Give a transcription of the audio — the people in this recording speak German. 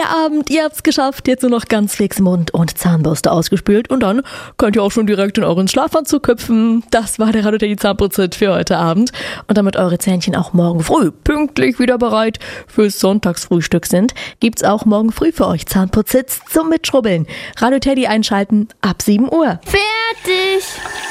Feierabend, ihr habt's geschafft. Jetzt nur noch ganz fix Mund und Zahnbürste ausgespült und dann könnt ihr auch schon direkt in euren Schlafanzug hüpfen. Das war der Radio Teddy Zahnputz-Tipp für heute Abend. Und damit eure Zähnchen auch morgen früh pünktlich wieder bereit fürs Sonntagsfrühstück sind, gibt's auch morgen früh für euch Zahnputz-Tipps zum Mitschrubbeln. Radio Teddy einschalten ab 7 Uhr. Fertig!